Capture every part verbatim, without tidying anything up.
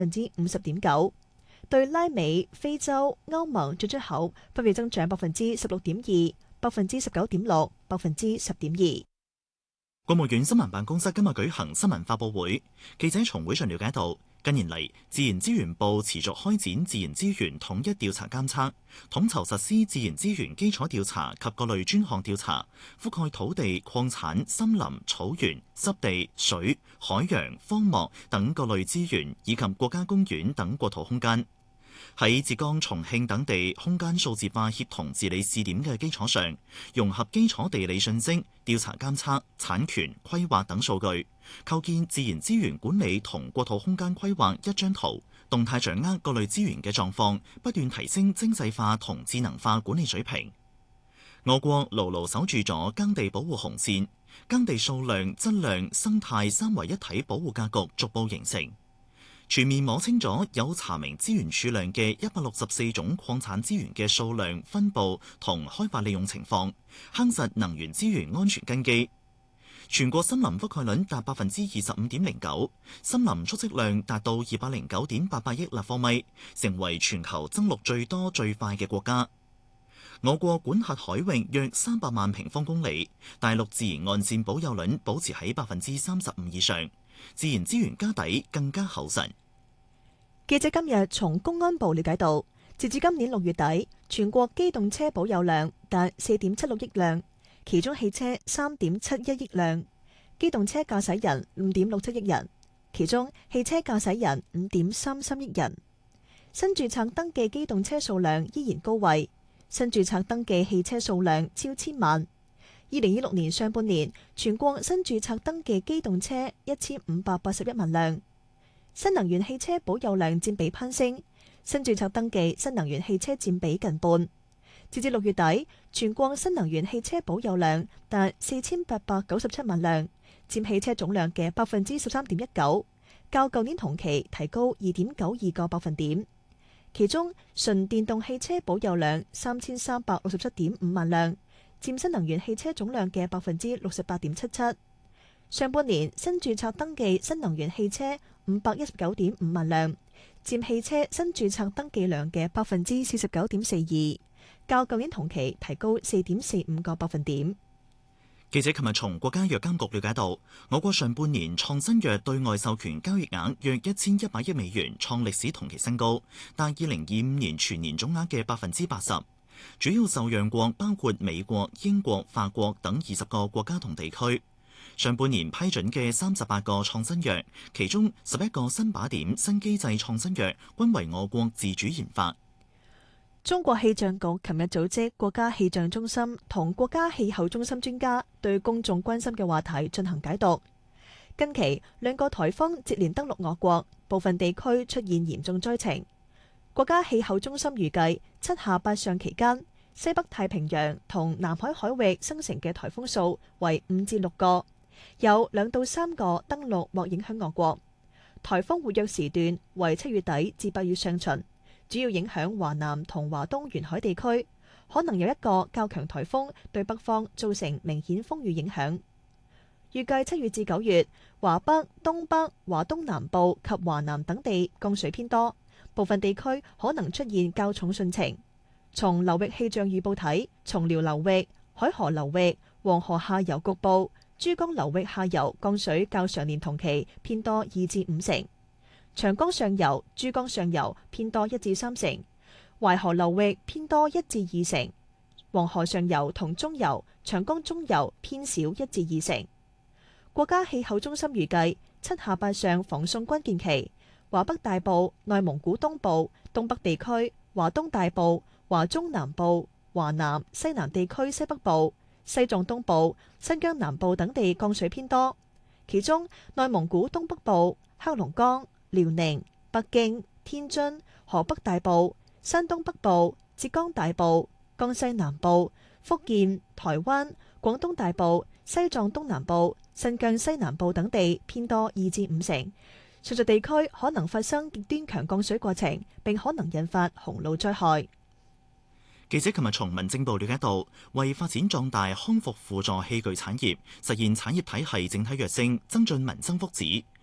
分之五十點九。對拉美、非洲、歐盟進出口分別增長百分之十六點二、百分之十九點六、百分之十點二。 國務院新聞辦公室今日舉行新聞發佈會，記者從會上了解到，近年嚟，自然資源部持續開展自然資源統一調查監測，統籌實施自然資源基礎調查及各類專項調查，覆蓋土地、礦產、森林、草原、濕地、水、海洋、荒漠等各類資源，以及國家公園等國土空間。喺浙江、重慶等地空間數字化協同治理試點嘅基礎上，融合基礎地理信息、調查監測、產權、規劃等數據，構建自然資源管理同國土空間規劃一張圖，動態掌握各類資源嘅狀況，不斷提升精細化同智能化管理水平。我國牢牢守住咗耕地保護紅線，耕地數量、質量、生態三位一體保護格局逐步形成。全面摸清咗有查明資源儲量嘅一百六十四種礦產資源嘅數量、分佈同開發利用情況，夯實能源資源安全根基。全國森林覆蓋率達百分之二十五點零九，森林蓄積量達到二百零九點八八億立方米，成為全球增綠最多最快嘅國家。我國管轄海域約三百萬平方公里，大陸自然岸線保有率保持喺百分之三十五以上，自然資源家底更加厚實。 記者今日從公安部了解到，截至今年六月底，全國機動車保有量達四點七六億輛，其中汽車三點七一億輛，機動車駕駛人五點六七億人，其中汽車駕駛人五點三三億人。新註冊登記機動車數量依然高位，新註冊登記汽車數量超千萬。二零二六年上半年，全國新註冊登記機動車一千五百八十一萬輛。新能源汽車保有量佔比攀升，新註冊登記新能源汽車佔比近半。截至六月底，全國新能源汽車保有量達四千八百九十七萬輛，佔汽車總量嘅百分之十三點一九，較舊年同期提高二點九二個百分點。其中，純電動汽車保有量三千三百六十七點五萬輛，佔新能源汽車總量嘅百分之六十八點七七。上半年新註冊登記新能源汽車五百一十九點五萬輛，佔汽車新註冊登記量嘅百分之四十九點四二，較舊年同期提高四點四五個百分點。 記者琴日從國家藥監局了解到，我國上半年創新藥對外授權交易額約一千一百億美元，創歷史同期新高，但二零二五年全年總額嘅百分之八十。主要受讓國包括美國、英國、法國等二十個國家同地區。上半年批准嘅三十八個創新藥，其中十一個新靶點、新機制創新藥均為我國自主研發。 中國氣象局琴日組織國家氣象中心同國家氣候中心專家對公眾關心嘅話題進行解讀。近期兩個颱風接連登陸我國，部分地區出現嚴重災情。國家氣候中心預計七下八上期間，西北太平洋同南海海域生成嘅颱風數為五至六個，有兩到三個登陸或影響我國。颱風活躍時段為七月底至八月上旬，主要影響華南同華東沿海地區，可能有一個較強颱風對北方造成明顯風雨影響。預計七月至九月，華北、東北、華東南部及華南等地降水偏多，部分地區可能出現較重汛情。從流域氣象預報睇，從遼流域、海河流域、黃河下游局部、珠江流域下游降水較上年同期偏多二至五成，長江上游、珠江上游偏多一至三成，淮河流域偏多一至二成，黃河上游同中游、長江中游偏少一至二成。國家氣候中心預計七下八上防汛關鍵期，華北大部、內蒙古東部、東北地區、華東大部、華中南部、華南、西南地區西北部、西藏東部、新疆南部等地降水偏多，其中內蒙古東北部、黑龍江、遼寧、北京、天津、河北大部、山東北部、浙江大部、江西南部、福建、台灣、廣東大部、西藏東南部、新疆西南部等地偏多二至五成。上述地區可能發生極端強降水過程，並可能引發洪澇災害。 記者琴日從民政部了解到，為發展壯大康復輔助器具產業，實現產業體系整體躍升，增進民生福祉，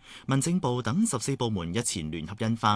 民政部等十四部門日前聯合印發